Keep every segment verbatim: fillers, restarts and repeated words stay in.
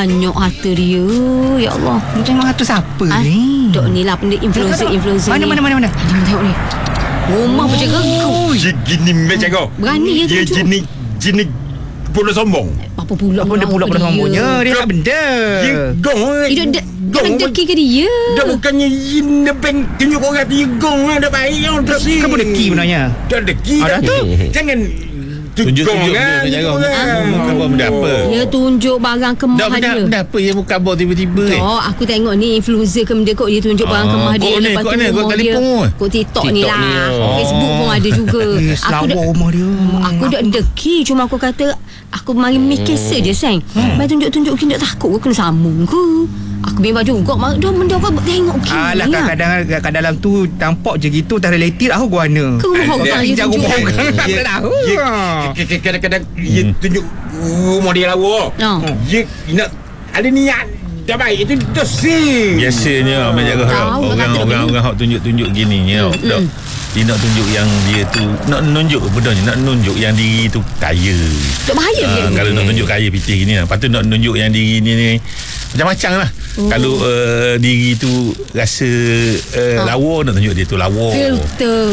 banyak harta dia. Ya Allah. Dia tengok harta siapa ha? ni? Dok ni lah benda influencer-influencer mana, ni. Mana mana mana mana? Jom tengok ni. Rumah macam geguk. Dia gini macam kau. Berani dia Dia tunjuk. jenis Jenis pula sombong. Apa pula? Apa dia pula pada sombongnya? Dia tak benda. Dia gong. Dia de- jangan deki ke dia. Dia bukannya in the bank tunjuk orang dia gong lah. Dah baik orang tu sih. Kamu deki sebenarnya. Dah deki Ah, dah dah tu. Jangan Tunjuk-tunjuk benda macam kau. Muka abang benda apa? Dia tunjuk barang Dah kemah benda, dia. benda apa yang muka abang tiba-tiba eh? Oh, aku tengok ni influencer ke benda kot. Dia tunjuk barang Ah, kemah dia. kok ni, Lepas kok tu ni, kok rumah dia telefon. kok TikTok, ni TikTok lah. ni, oh. Facebook pun ada juga. Eh, Aku selawar dah rumah dia. Aku dah deki. Cuma aku kata aku mari mikir saja sayang. Mai tunjuk-tunjuk kita takut ke kena sambung ke. Aku bimbang juga. Dah benda apa tengok ke. Alah kadang-kadang kat dalam tu tampak je gitu, tak related aku guana. Ke rumah orang Dia dia jago tunjuk. bohong kan. Tak Dia- tahu. dia- Kadang-kadang dia tunjuk rumah dia lawa. Ah. Dia nak ada niat. Dah baik itu dosi. Biasanya Abang jaga Tahu, orang kata orang begini. orang orang hak tunjuk-tunjuk gini ni tau. mm. Dok. Dia nak tunjuk yang dia tu nak nunjuk bedanya nak nunjuk yang diri tu kaya. Tak bahaya Ah, dia. kalau nak tunjuk kaya piti gini lah. Lepas tu nak nunjuk yang diri ni ni macam-macam lah. Oh. Kalau uh, diri tu rasa uh, Ah. lawa, nak tunjuk dia tu lawa. Filter.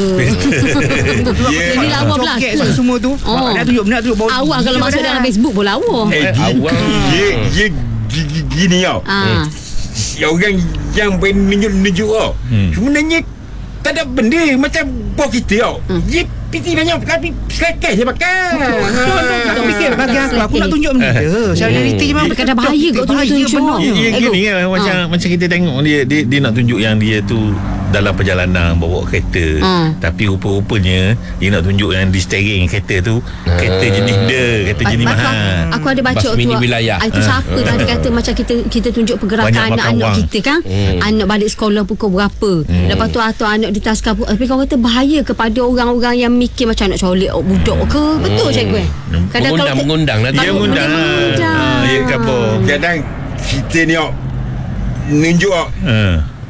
Jadi lawa Joget belaka. semua tu. Oh. Nak tunjuk nak tunjuk body. Awak kalau Dia masuk dah. dalam Facebook pun lawa. Eh, Eh, dia, awal. dia, dia gi- gini tau. Ah. Orang yang menunjuk-nunjuk tau. Hmm. Sebenarnya tak ada benda macam bos kita tau. Hmm. Dia piti banyak tapi selekai je pakai. Aku fikir bagi aku Aku nak tunjuk benda. Saya reality je memang Tapi kadang bahaya kot bahaya tunjuk-tunjuk. benar. Ya, ya Eh, gini go. kan macam Ah. macam kita tengok dia dia dia nak tunjuk yang dia tu dalam perjalanan bawa kereta. Ah. Tapi rupa-rupanya dia nak tunjuk yang di steering kereta tu kereta jenis dia, kereta jenis Aku- mahal. Aku ada baca Bas tu. mini wilayah. ah, Itu siapa dah dia kata macam kita kita tunjuk pergerakan Banyak makan anak-anak wang. kita kan. Anak balik sekolah pukul berapa. Lepas tu atau anak di taskar. Tapi kau kata bahaya kepada orang-orang yang mikir macam nak colek budak ke. Betul cikgu. Kadang Mengundang, kalau mengundang lah. Dia Kalau mengundang. dia mengundang. Ah, ya ke apa? Kadang kita ni tau nunjuk tau. Ha.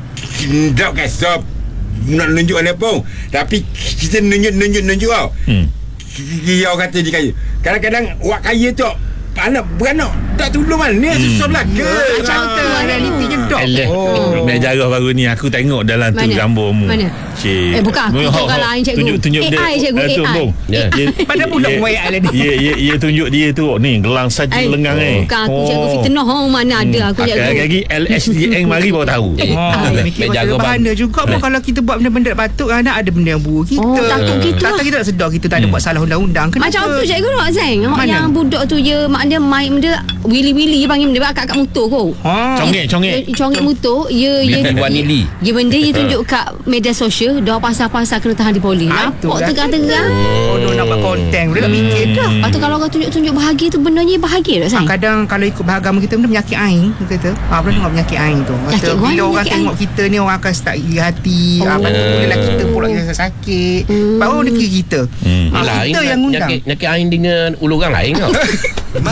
Tak kisah nak nunjuk mana pun. Tapi kita nunjuk-nunjuk-nunjuk tau. Hmm. Dia orang kata dia kaya. Kadang-kadang awak kaya tu anak beranak tak tolong mana susah belaka. Macam tu lah realitinya dok. Eleh. Oh. Mek jarah baru ni aku tengok dalam tu Mana? gambarmu. Mana? Cik. Eh, bukan aku, Hok, tu orang hok. lain, cikgu. Tunjuk-tunjuk dia. A I, cikgu, Eh, tu, A I. Bong. Ya. Dia- Pada budak dia- buat A I lah ni. Ya, ya, ya tunjuk dia tu ni gelang saja Eh, lengang eh. Bukan aku cikgu fitnah. Oh, mana ada aku cikgu. Lagi L S D N mari baru tahu. Eh, Oh, Ah, mikir baik macam jaga, bang. bahana juga pun kalau kita buat benda-benda patut anak ada benda yang buruk kita. Oh, takut gitu Takkan lah. kita tak sedar kita tak ada buat salah undang-undang. Kenapa? Macam tu cikgu nak Zain. Mana? Yang budak tu je maknanya main dia wili-wili je panggil dia akak-akak motor kot. Ha. Congek, congek. Dia congek motor, ya ya Bibi Wanili. ya benda dia tunjuk kat media sosial, dah pasal-pasal kena tahan di polis. Ah, Nampak itulah. terang-terang. Oh, dia nak buat konten. Dia tak fikir dah. Lepas tu kalau orang tunjuk-tunjuk bahagia tu benarnya bahagia tak Zain? Kadang kalau ikut agama kita benda penyakit ain kita kata. Ha, pernah tengok penyakit ain tu. Kata Penyakit bila mana orang penyakit tengok ain? kita ni orang akan start iri hati. Oh. Apa tu mulalah kita pula rasa sakit. Hmm. Baru dia kira kita. Hmm. Ha, Yelah, kita Ain yang undang. nyakit, nyakit Ain dengan ulu orang lain tau.